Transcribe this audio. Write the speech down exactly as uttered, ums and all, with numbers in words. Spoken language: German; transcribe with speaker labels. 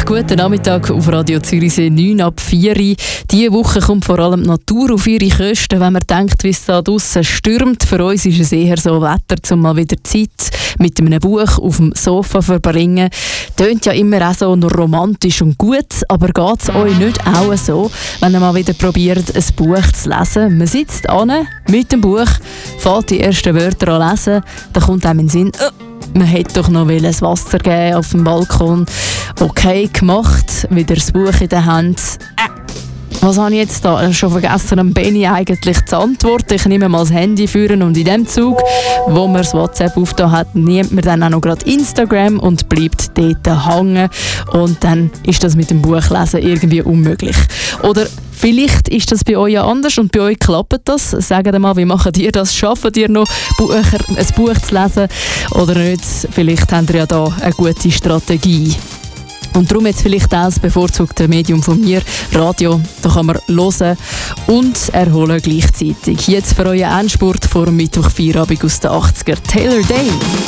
Speaker 1: guten Nachmittag auf Radio Zürichsee neun ab vier. Diese Woche kommt vor allem die Natur auf ihre Kosten. Wenn man denkt, wie es da draussen stürmt, für uns ist es eher so Wetter, um mal wieder Zeit mit einem Buch auf dem Sofa zu verbringen. Tönt ja immer auch so romantisch und gut, aber geht es euch nicht auch so, wenn ihr mal wieder probiert, ein Buch zu lesen? Man sitzt an mit dem Buch, fängt die ersten Wörter an lesen, dann kommt einem in den Sinn, oh, man hätte doch noch das Wasser geben auf dem Balkon. Okay, gemacht, wieder das Buch in der Hand. Äh, was habe ich jetzt da? Schon vergessen, am Benni eigentlich zu antworten. Ich nehme mal das Handy führen und in dem Zug, wo man das WhatsApp aufgetan hat, nimmt man dann auch noch gerade Instagram und bleibt dort hängen. Und dann ist das mit dem Buchlesen irgendwie unmöglich. Oder vielleicht ist das bei euch ja anders und bei euch klappt das. Sagt mal, wie macht ihr das? Schafft ihr noch, Bücher, ein Buch zu lesen oder nicht? Vielleicht habt ihr ja da eine gute Strategie. Und darum jetzt vielleicht auch das bevorzugte Medium von mir, Radio. Da kann man hören und erholen gleichzeitig. Jetzt für euren Endspurt vor dem Mittwoch Feierabend aus den achtziger. Taylor Dayne.